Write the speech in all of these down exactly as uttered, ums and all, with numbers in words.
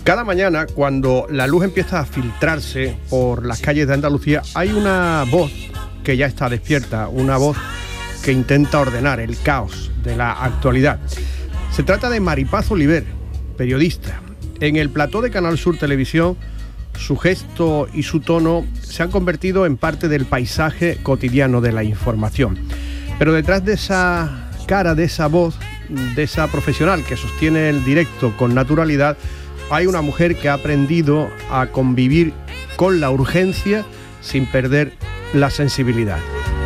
Cada mañana, cuando la luz empieza a filtrarse por las calles de Andalucía, hay una voz que ya está despierta, una voz que intenta ordenar el caos de la actualidad. Se trata de Maripaz Oliver, periodista. En el plató de Canal Sur Televisión, su gesto y su tono se han convertido en parte del paisaje cotidiano de la información. Pero detrás de esa cara, de esa voz, de esa profesional que sostiene el directo con naturalidad, hay una mujer que ha aprendido a convivir con la urgencia sin perder la sensibilidad.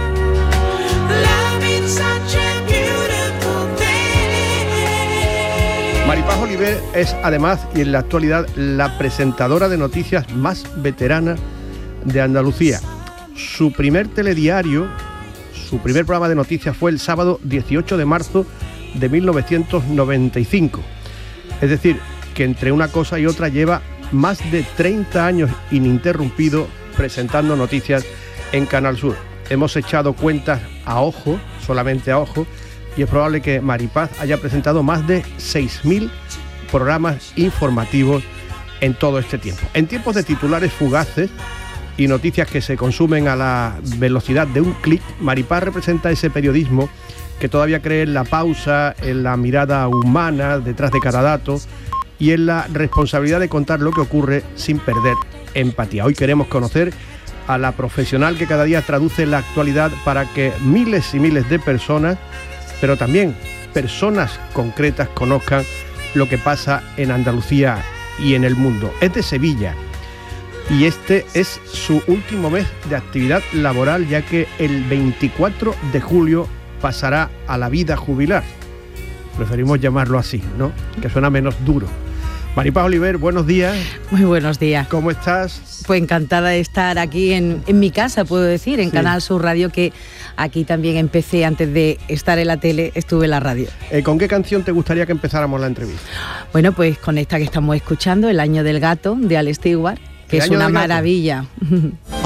Maripaz Oliver es además y en la actualidad la presentadora de noticias más veterana de Andalucía. Su primer telediario, su primer programa de noticias fue el sábado dieciocho de marzo de mil novecientos noventa y cinco. Es decir, que entre una cosa y otra lleva más de treinta años ininterrumpido presentando noticias en Canal Sur. Hemos echado cuentas a ojo, solamente a ojo, y es probable que Maripaz haya presentado más de seis mil programas informativos en todo este tiempo. En tiempos de titulares fugaces y noticias que se consumen a la velocidad de un clic, Maripaz representa ese periodismo que todavía cree en la pausa, en la mirada humana detrás de cada dato y en la responsabilidad de contar lo que ocurre sin perder empatía. Hoy queremos conocer a la profesional que cada día traduce la actualidad para que miles y miles de personas, pero también personas concretas, conozcan lo que pasa en Andalucía y en el mundo. Es de Sevilla y este es su último mes de actividad laboral, ya que el veinticuatro de julio pasará a la vida jubilar. Preferimos llamarlo así, ¿no? Que suena menos duro. Maripaz Oliver, buenos días. Muy buenos días. ¿Cómo estás? Pues encantada de estar aquí en, en mi casa, puedo decir, en sí. Canal Sur Radio, que aquí también empecé, antes de estar en la tele, estuve en la radio. Eh, ¿Con qué canción te gustaría que empezáramos la entrevista? Bueno, pues con esta que estamos escuchando, El año del gato, de Al Stewart, que es una maravilla.